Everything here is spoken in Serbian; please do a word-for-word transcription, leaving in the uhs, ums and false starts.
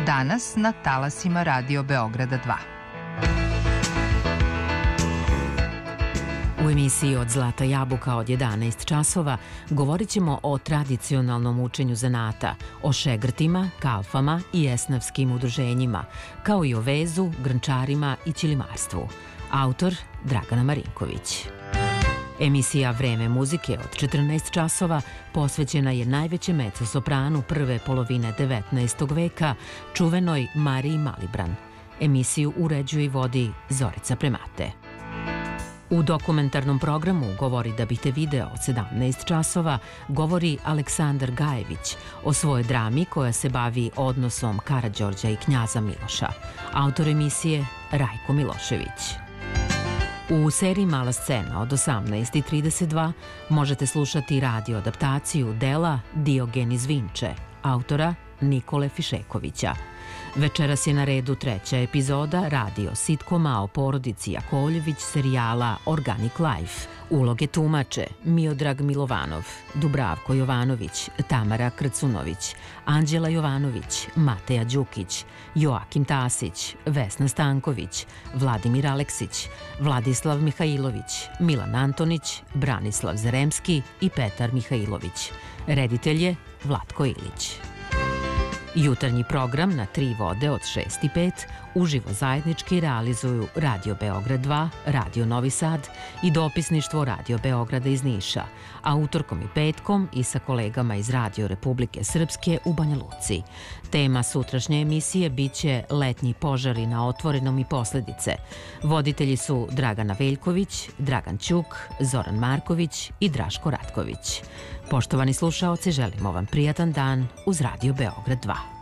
danas na talasima Radio Beograda dva. U emisiji Od zlata jabuka od jedanaest časova govorit ćemo o tradicionalnom učenju zanata, o šegrtima, kalfama i esnavskim udruženjima, kao i o vezu, grnčarima i ćilimarstvu. Autor Dragana Marinković. Emisija Vreme muzike od četrnaest časova posvećena je najvećem mezzosopranu prve polovine devetnaestog veka, čuvenoj Mariji Malibran. Emisiju uređuje i vodi Zorica Premate. U dokumentarnom programu Govori da bi te video od sedamnaest časova govori Aleksandar Gajević o svojoj drami koja se bavi odnosom Karađorđa i knjaza Miloša. Autor emisije Rajko Milošević. U seriji Mala scena od osamnaest i trideset dva možete slušati radio adaptaciju dela Diogen iz Vinče, autora Nikole Fišekovića. Večeras je na redu treća epizoda radio sitkoma o porodici Jakovljević serijala Organic Life. Uloge tumače Miodrag Milovanov, Dubravko Jovanović, Tamara Krcunović, Anđela Jovanović, Mateja Đukić, Joakim Tasić, Vesna Stanković, Vladimir Aleksić, Vladislav Mihajlović, Milan Antonić, Branislav Zaremski i Petar Mihajlović. Reditelj je Vlatko Ilić. Jutarnji program na tri vode od šest i pet uživo zajednički realizuju Radio Beograd dva, Radio Novi Sad i dopisništvo Radio Beograda iz Niša, a utorkom i petkom i sa kolegama iz Radio Republike Srpske u Banja Luci. Tema sutrašnje emisije biće letnji požari na otvorenom i posledice. Voditelji su Dragana Veljković, Dragan Ćuk, Zoran Marković i Draško Ratković. Poštovani slušaoci, želimo vam prijatan dan uz Radio Beograd dva.